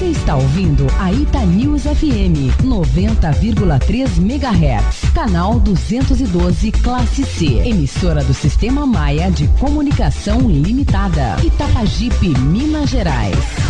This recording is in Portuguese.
Você está ouvindo a Itanews FM 90,3 MHz, canal 212 classe C, emissora do Sistema Maia de Comunicação Limitada, Itapajipe, Minas Gerais.